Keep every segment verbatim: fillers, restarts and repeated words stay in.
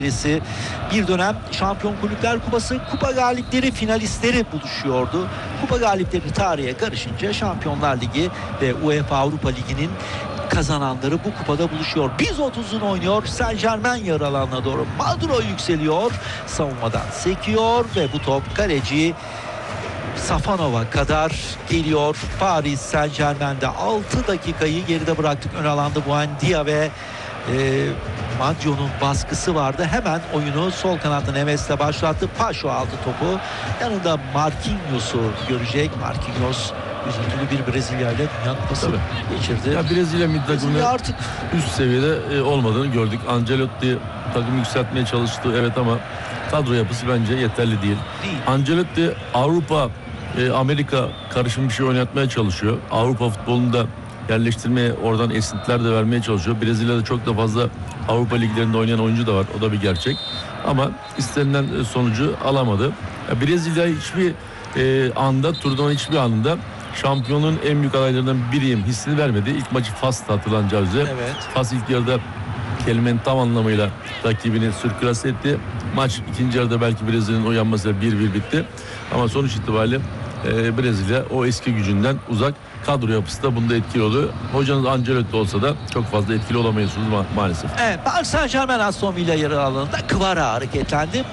birisi. Bir dönem Şampiyon Kulüpler Kupası kupa galipleri, finalistleri buluşuyordu. Kupa galipleri tarihe karışınca Şampiyonlar Ligi ve UEFA Avrupa Ligi'nin kazananları bu kupada buluşuyor. Bizot uzun oynuyor. Saint-Germain yarı alanına doğru. Maduro yükseliyor. Savunmadan sekiyor ve bu top kaleci Safanova kadar geliyor. Paris Saint-Germain'de altı dakikayı geride bıraktık. Ön alanda Buendia ve e, Maggio'nun baskısı vardı. Hemen oyunu sol kanattan Nemes'le başlattı. Paşo aldı topu. Yanında Marquinhos'u görecek. Marquinhos üzüntülü bir Brezilya ile Dünya Kupası geçirdi. Ya Brezilya milli takımının artık üst seviyede e, olmadığını gördük. Ancelotti takımı yükseltmeye çalıştı evet ama kadro yapısı bence yeterli değil. değil. Ancelotti Avrupa, e, Amerika karışım bir şey oynatmaya çalışıyor. Avrupa futbolunda yerleştirmeye, oradan esintiler de vermeye çalışıyor. Brezilya'da çok da fazla Avrupa liglerinde oynayan oyuncu da var. O da bir gerçek. Ama istenilen sonucu alamadı. Ya Brezilya hiçbir e, anda, turnuvanın hiçbir anında şampiyonun en büyük adaylarından biriyim hissini vermedi. İlk maçı Fas'ta hatırlanacağı üzere. Evet. Fas ilk yarıda kelimenin tam anlamıyla rakibini sürklase etti. Maç ikinci yarıda belki Brezilya'nın uyanmasıyla bir bir bitti. Ama sonuç itibariyle e, Brezilya o eski gücünden uzak. Kadro yapısı da bunda etkili oluyor. Hocanız Ancelotti olsa da çok fazla etkili olamayıyorsunuz ma- maalesef. Evet, Paris Saint-Germain Aston Villa yarı alanında Kvara hareketlendi.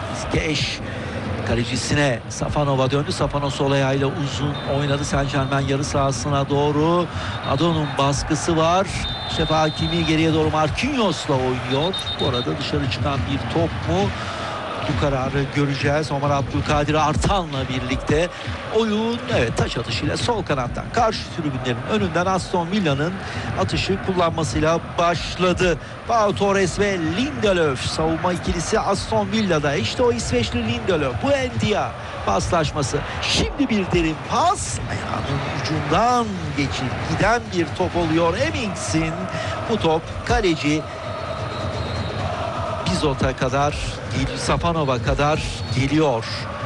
Keş kalecisine Safanova döndü. Safanova sol ayağıyla uzun oynadı. Saint-Germain yarı sahasına doğru. Adon'un baskısı var. Şef Hakimi geriye doğru Marquinhos'la oynuyor. Bu arada dışarı çıkan bir top mu? Bu kararı göreceğiz. Omar Abdülkadir Artan'la birlikte oyun evet taç atışıyla sol kanattan karşı tribünlerin önünden Aston Villa'nın atışı kullanmasıyla başladı. Pau Torres ve Lindelöf savunma ikilisi Aston Villa'da. İşte o İsveçli Lindelöf. Buendia paslaşması. Şimdi bir derin pas. Ayağının ucundan geçip giden bir top oluyor. Emings'in bu top kaleci Bizot'a kadar, Safanova kadar geliyor.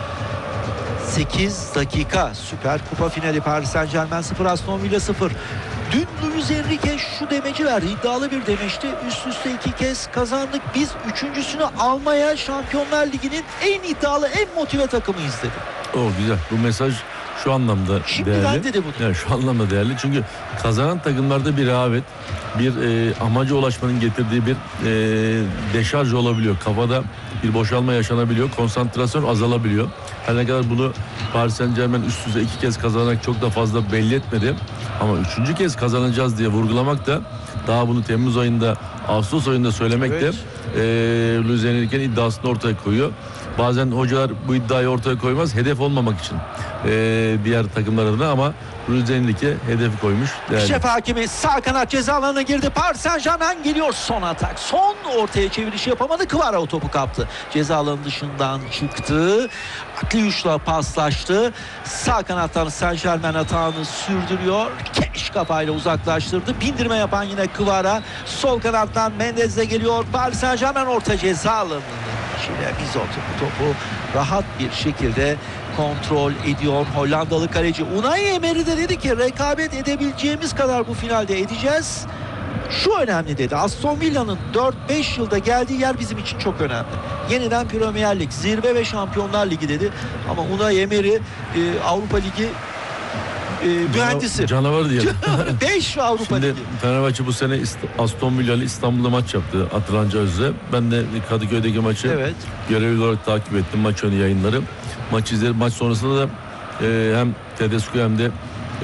sekiz dakika Süper Kupa finali Paris Saint-Germain sıfır Aston Villa sıfır. Dün Luis Enrique şu demeci verdi. İddialı bir demeçti. Üst üste iki kez kazandık. Biz üçüncüsünü almaya Şampiyonlar Ligi'nin en iddialı, en motive takımıyız dedi. O güzel. Bu mesaj şu anlamda Şimdiden değerli. dedi bunu. Yani şu anlamda değerli. Çünkü kazanan takımlarda bir rehavet, bir e, amaca ulaşmanın getirdiği bir e, deşarj olabiliyor. Kafada bir boşalma yaşanabiliyor. Konsantrasyon azalabiliyor. Her ne kadar bunu Paris Saint-Germain üst üste iki kez kazanarak çok da fazla belli etmedi. Ama üçüncü kez kazanacağız diye vurgulamak da, daha bunu Temmuz ayında, Ağustos ayında söylemek evet. de e, Luis Enrique'nin iddiasını ortaya koyuyor. Bazen hocalar bu iddiayı ortaya koymaz hedef olmamak için ee, diğer takımlar adına, ama Luis Enrique hedefi koymuş. Değerli. Şef Hakimi sağ kanat ceza alanına girdi. Paris Saint-Germain geliyor. Son atak. Son ortaya çevirişi yapamadı. Kvara o topu kaptı. Ceza alanı dışından çıktı. Akliyuş'la paslaştı. Sağ kanattan Saint-Germain atağını sürdürüyor. Keş kafayla uzaklaştırdı. Bindirme yapan yine Kvara. Sol kanattan Mendez'le geliyor. Paris Saint-Germain orta ceza alanının içine Bizot bu topu rahat bir şekilde kontrol ediyor. Hollandalı kaleci Unai Emery de dedi ki rekabet edebileceğimiz kadar bu finalde edeceğiz. Şu önemli dedi. Aston Villa'nın dört beş yılda geldiği yer bizim için çok önemli. Yeniden Premier Lig, zirve ve Şampiyonlar Ligi dedi. Ama Unai Emery e, Avrupa Ligi e, mühendisi. Canavar diyelim. beş Avrupa Şimdi Ligi. Fenerbahçe bu sene Aston Villa ile İstanbul'da maç yaptı hatırlanacağı üzere. Ben de Kadıköy'deki maçı evet. görevli olarak takip ettim, maç önü yayınları. Maç izledim. Maç sonrasında da e, hem Tedesco hem de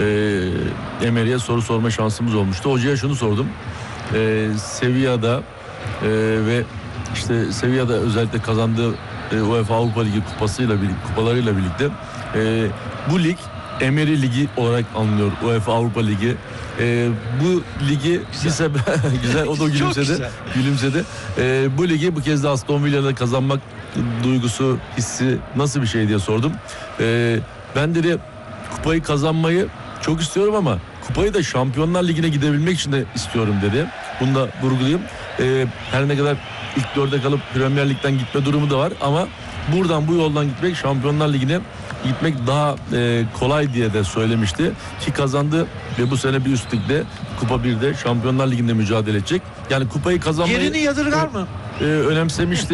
e, Emery'e soru sorma şansımız olmuştu. Hocaya şunu sordum. E, Sevilla'da e, ve işte Sevilla'da özellikle kazandığı e, UEFA Avrupa Ligi kupasıyla kupalarıyla birlikte e, bu lig Emery Ligi olarak anılıyor, UEFA Avrupa Ligi. Ee, bu ligi güzel, güzel o da gülümsedi. gülümsedi. Ee, bu ligi bu kez de Aston Villa'da kazanmak duygusu, hissi nasıl bir şey diye sordum. Ee, ben dedi kupayı kazanmayı çok istiyorum ama kupayı da Şampiyonlar Ligi'ne gidebilmek için de istiyorum dedi. Bunu da vurgulayayım. Ee, her ne kadar ilk dörde kalıp Premier Lig'den gitme durumu da var ama buradan bu yoldan gitmek, Şampiyonlar Ligi'ne gitmek daha e, kolay diye de söylemişti ki kazandı ve bu sene bir üst ligde Kupa birde Şampiyonlar Ligi'nde mücadele edecek. Yani kupayı kazanmayı yerini yadırgar mı? E, önemsemişti.